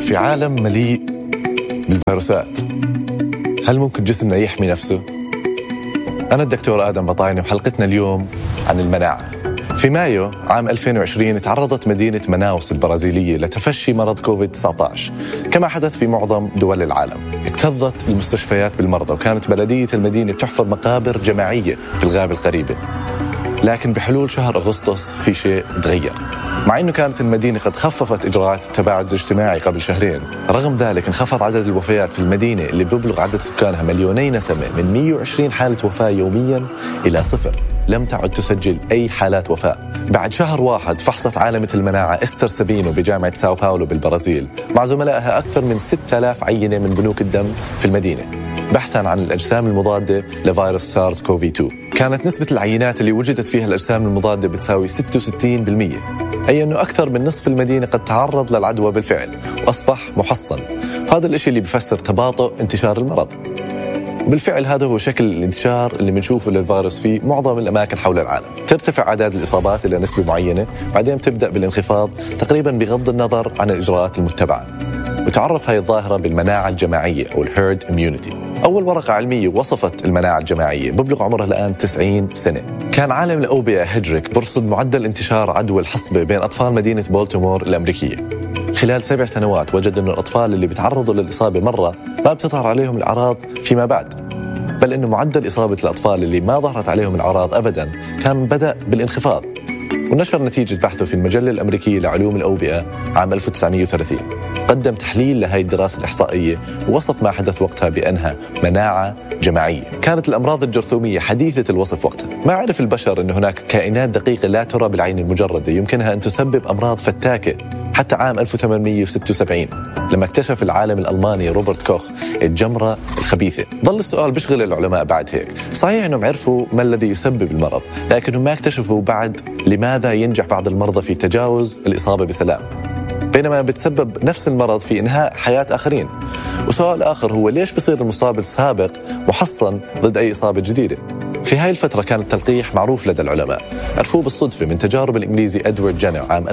في عالم مليء بالفيروسات، هل ممكن جسمنا يحمي نفسه؟ أنا الدكتور آدم بطايني وحلقتنا اليوم عن المناعة. في مايو عام 2020 تعرضت مدينة مناوس البرازيلية لتفشي مرض كوفيد-19 كما حدث في معظم دول العالم. اكتظت المستشفيات بالمرضى وكانت بلدية المدينة بتحفر مقابر جماعية في الغابة القريبة. لكن بحلول شهر أغسطس في شيء تغير. مع أنه كانت المدينة قد خففت إجراءات التباعد الاجتماعي قبل شهرين، رغم ذلك انخفض عدد الوفيات في المدينة اللي بيبلغ عدد سكانها 2 نسمة من 120 حالة وفاة يوميا إلى 0. لم تعد تسجل أي حالات وفاة. بعد شهر واحد فحصت عالمة المناعة إستر سابينو بجامعة ساو باولو بالبرازيل مع زملائها أكثر من 6000 عينة من بنوك الدم في المدينة بحثاً عن الأجسام المضادة لفيروس سارس كوفي 2. كانت نسبة العينات اللي وجدت فيها الأجسام المضادة بتساوي 66%، أي أنه أكثر من نصف المدينة قد تعرض للعدوى بالفعل وأصبح محصن. هذا الإشي اللي بفسر تباطؤ انتشار المرض. بالفعل هذا هو شكل الانتشار اللي بنشوفه للفيروس في معظم الأماكن حول العالم. ترتفع أعداد الإصابات إلى نسبة معينة، بعدين تبدأ بالانخفاض تقريبا بغض النظر عن الإجراءات المتبعة. وتعرف هاي الظاهرة بالمناعة الجماعية أو الهيرد immunity. أول ورقة علمية وصفت المناعة الجماعية ببلغ عمرها الآن 90 سنة. كان عالم الأوبئة هيدريك برصد معدل انتشار عدوى الحصبة بين أطفال مدينة بولتيمور الأمريكية. خلال 7 سنوات وجد أن الأطفال اللي بيتعرضوا للإصابة مرة ما بتظهر عليهم الأعراض فيما بعد، بل أنه معدل إصابة الأطفال اللي ما ظهرت عليهم الأعراض أبدا كان بدأ بالانخفاض. ونشر نتيجة بحثه في المجلة الأمريكية لعلوم الأوبئة عام 1930. قدم تحليل لهذه الدراسة الإحصائية ووصف ما حدث وقتها بأنها مناعة جماعية. كانت الأمراض الجرثومية حديثة الوصف وقتها. ما عرف البشر أن هناك كائنات دقيقة لا ترى بالعين المجردة يمكنها أن تسبب أمراض فتاكة حتى عام 1876 لما اكتشف العالم الألماني روبرت كوخ الجمرة الخبيثة. ظل السؤال بيشغل العلماء بعد هيك. صحيح أنهم عرفوا ما الذي يسبب المرض، لكنهم ما اكتشفوا بعد لماذا ينجح بعض المرضى في تجاوز الإصابة بسلام بينما بتسبب نفس المرض في إنهاء حياة آخرين. وسؤال آخر هو ليش بصير المصاب السابق محصن ضد أي إصابة جديدة؟ في هاي الفترة كان التلقيح معروف لدى العلماء، عرفوه بالصدفة من تجارب الإنجليزي إدوارد جينر عام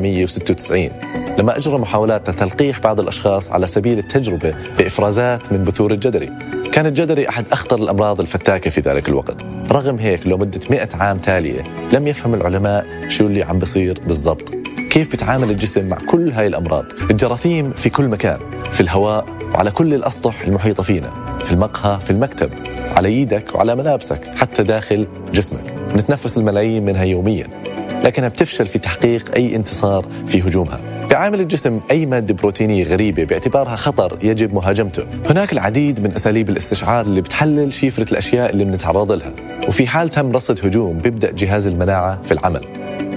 1796 لما أجرى محاولات لتلقيح بعض الأشخاص على سبيل التجربة بإفرازات من بثور الجدري. كان الجدري أحد أخطر الأمراض الفتاكة في ذلك الوقت. رغم هيك لمدة 100 عام تالية لم يفهم العلماء شو اللي عم بصير بالضبط، كيف بتعامل الجسم مع كل هاي الأمراض. الجراثيم في كل مكان، في الهواء وعلى كل الأسطح المحيطة فينا، في المقهى، في المكتب، على ايدك وعلى ملابسك، حتى داخل جسمك. نتنفس الملايين منها يوميا، لكنها بتفشل في تحقيق أي انتصار في هجومها. بيعامل الجسم أي مادة بروتينية غريبة باعتبارها خطر يجب مهاجمته. هناك العديد من أساليب الاستشعار اللي بتحلل شفرة الأشياء اللي بنتعرض لها، وفي حال تم رصد هجوم بيبدأ جهاز المناعة في العمل.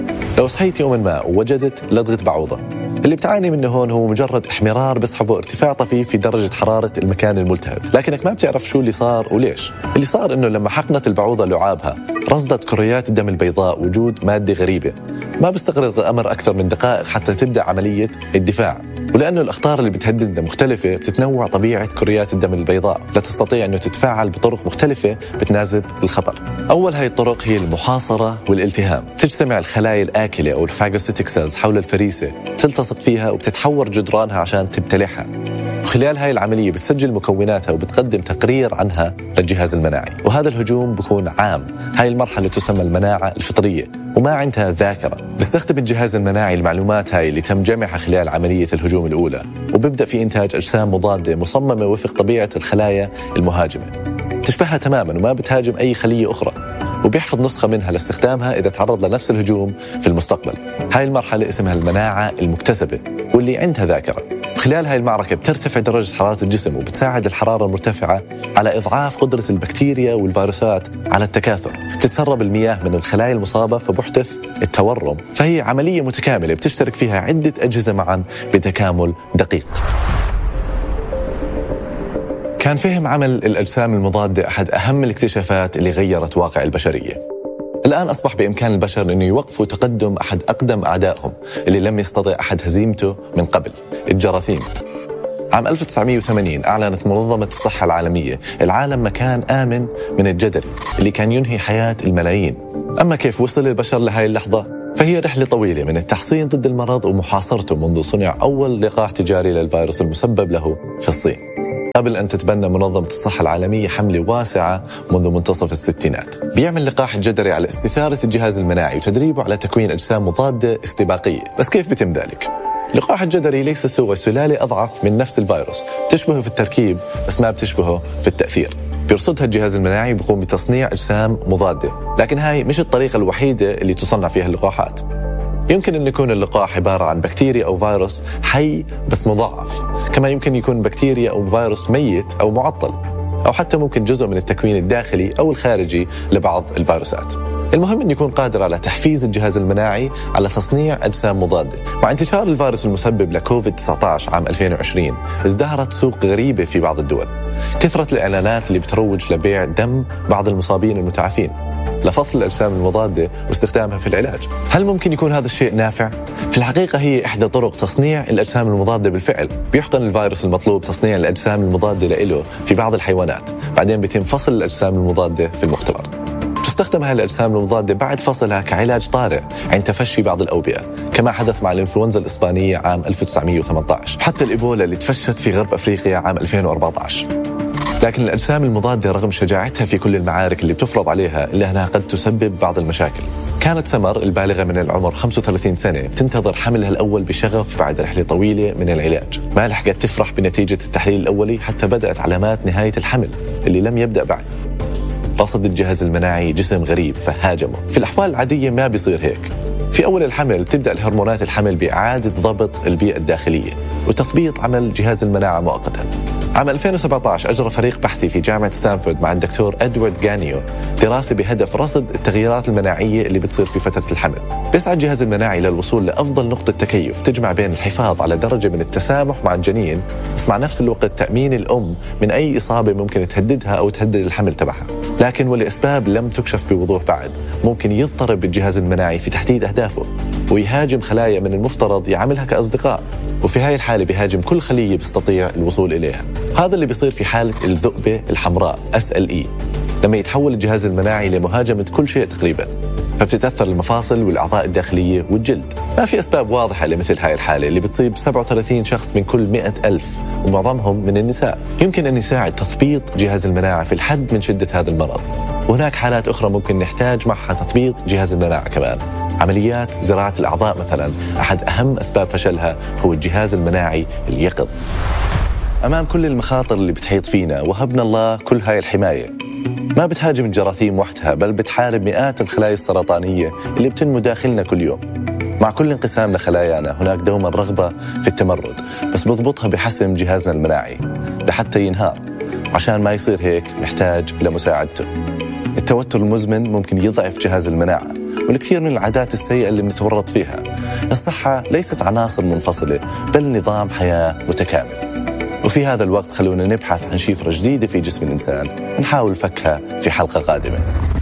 لو صحيت يوما ما ووجدت لدغة بعوضة، اللي بتعاني منه هون هو مجرد احمرار بيصحبه ارتفاع طفيف في درجة حرارة المكان الملتهب، لكنك ما بتعرف شو اللي صار وليش. اللي صار انه لما حقنت البعوضة لعابها رصدت كريات الدم البيضاء وجود مادة غريبة. ما بيستغرق الأمر أكثر من دقائق حتى تبدأ عملية الدفاع، ولأنه الأخطار اللي بتهددنا مختلفة بتتنوع طبيعة كريات الدم البيضاء لا تستطيع أنه تتفاعل بطرق مختلفة بتناسب الخطر. أول هاي الطرق هي المحاصرة والالتهام. تجتمع الخلايا الآكلة أو الفاجوسيتيك سيلز حول الفريسة، تلتصق فيها وبتتحور جدرانها عشان تبتلعها. وخلال هاي العملية بتسجل مكوناتها وبتقدم تقرير عنها للجهاز المناعي. وهذا الهجوم بيكون عام. هاي المرحلة تسمى المناعة الفطرية وما عندها ذاكرة. بيستخدم الجهاز المناعي المعلومات هاي اللي تم جمعها خلال عملية الهجوم الأولى، وبيبدأ في إنتاج أجسام مضادة مصممة وفق طبيعة الخلايا المهاجمة، تشبهها تماما وما بتهاجم أي خلية أخرى، وبيحفظ نسخة منها لاستخدامها إذا تعرض لنفس الهجوم في المستقبل. هاي المرحلة اسمها المناعة المكتسبة واللي عندها ذاكرة. خلال هاي المعركة بترتفع درجة حرارة الجسم، وبتساعد الحرارة المرتفعة على إضعاف قدرة البكتيريا والفيروسات على التكاثر. تتسرب المياه من الخلايا المصابة فبحدث التورم. فهي عملية متكاملة بتشترك فيها عدة أجهزة معا بتكامل دقيق. كان فهم عمل الأجسام المضادة أحد أهم الاكتشافات اللي غيرت واقع البشرية. الآن أصبح بإمكان البشر أن يوقفوا تقدم أحد أقدم أعدائهم اللي لم يستطع أحد هزيمته من قبل، الجراثيم. عام 1980 أعلنت منظمة الصحة العالمية العالم مكان آمن من الجدري اللي كان ينهي حياة الملايين. أما كيف وصل البشر لهذه اللحظة؟ فهي رحلة طويلة من التحصين ضد المرض ومحاصرته منذ صنع أول لقاح تجاري للفيروس المسبب له في الصين، قبل أن تتبنى منظمة الصحة العالمية حملة واسعة منذ منتصف الستينات. بيعمل اللقاح الجدري على استثارة الجهاز المناعي وتدريبه على تكوين أجسام مضادة استباقية. بس كيف بيتم ذلك؟ اللقاح الجدري ليس سوى سلالة أضعف من نفس الفيروس، تشبهه في التركيب بس ما بتشبهه في التأثير. بيرصدها الجهاز المناعي وبيقوم بتصنيع أجسام مضادة، لكن هاي مش الطريقة الوحيدة اللي تصنع فيها اللقاحات. يمكن أن يكون اللقاح عبارة عن بكتيريا أو فيروس حي بس مضاعف، كما يمكن يكون بكتيريا أو فيروس ميت أو معطل، أو حتى ممكن جزء من التكوين الداخلي أو الخارجي لبعض الفيروسات. المهم أن يكون قادر على تحفيز الجهاز المناعي على تصنيع أجسام مضادة. مع انتشار الفيروس المسبب لكوفيد-19 عام 2020 ازدهرت سوق غريبة في بعض الدول، كثرة الإعلانات اللي بتروج لبيع دم بعض المصابين المتعافين لفصل الأجسام المضادة واستخدامها في العلاج. هل ممكن يكون هذا الشيء نافع؟ في الحقيقة هي إحدى طرق تصنيع الأجسام المضادة بالفعل. بيحقن الفيروس المطلوب تصنيع الأجسام المضادة له في بعض الحيوانات، بعدين بيتم فصل الأجسام المضادة في المختبر. تستخدم هذه الأجسام المضادة بعد فصلها كعلاج طارئ عند تفشي بعض الأوبئة، كما حدث مع الإنفلونزا الإسبانية عام 1918، حتى الإيبولا اللي تفشت في غرب أفريقيا عام 2014. لكن الأجسام المضادة رغم شجاعتها في كل المعارك اللي بتفرض عليها إلا أنها قد تسبب بعض المشاكل. كانت سمر البالغة من العمر 35 سنة بتنتظر حملها الأول بشغف بعد رحلة طويلة من العلاج. ما لحقت تفرح بنتيجة التحليل الأولي حتى بدأت علامات نهاية الحمل اللي لم يبدأ بعد. رصد الجهاز المناعي جسم غريب فهاجمه. في الأحوال العادية ما بيصير هيك. في أول الحمل تبدأ الهرمونات الحمل بإعادة ضبط البيئة الداخلية وتثبيط عمل جهاز المناعة مؤقتا. عام 2017 أجرى فريق بحثي في جامعة ستانفورد مع الدكتور إدوارد غانيو دراسة بهدف رصد التغييرات المناعية اللي بتصير في فترة الحمل. بيسعى الجهاز المناعي للوصول لأفضل نقطة تكيف تجمع بين الحفاظ على درجة من التسامح مع الجنين، بس مع نفس الوقت تأمين الأم من أي إصابة ممكن تهددها أو تهدد الحمل تبعها. لكن ولأسباب لم تكشف بوضوح بعد، ممكن يضطرب الجهاز المناعي في تحديد أهدافه ويهاجم خلايا من المفترض يعاملها كأصدقاء، وفي هاي الحالة بيهاجم كل خلية بيستطيع الوصول إليها. هذا اللي بيصير في حالة الذؤبة الحمراء SLE، لما يتحول الجهاز المناعي لمهاجمة كل شيء تقريبا، فبتتأثر المفاصل والأعضاء الداخلية والجلد. ما في أسباب واضحة لمثل هاي الحالة اللي بتصيب 37 شخص من كل 100,000 ومعظمهم من النساء. يمكن أن يساعد تثبيط جهاز المناعة في الحد من شدة هذا المرض، وهناك حالات أخرى ممكن نحتاج معها تثبيط جهاز المناعة كمان. عمليات زراعة الأعضاء مثلا أحد أهم أسباب فشلها هو الجهاز المناعي اليقظ. أمام كل المخاطر اللي بتحيط فينا وهبنا الله كل هاي الحماية، ما بتهاجم الجراثيم وحدها، بل بتحارب مئات الخلايا السرطانية اللي بتنمو داخلنا كل يوم. مع كل انقسام لخلايانا هناك دوما رغبة في التمرد، بس بضبطها بحسم جهازنا المناعي لحتى ينهار. عشان ما يصير هيك نحتاج لمساعدته. التوتر المزمن ممكن يضعف جهاز المناعة، والكثير من العادات السيئة اللي بنتورط فيها. الصحة ليست عناصر منفصلة، بل نظام حياة متكامل. وفي هذا الوقت خلونا نبحث عن شفرة جديدة في جسم الإنسان، نحاول فكها في حلقة قادمة.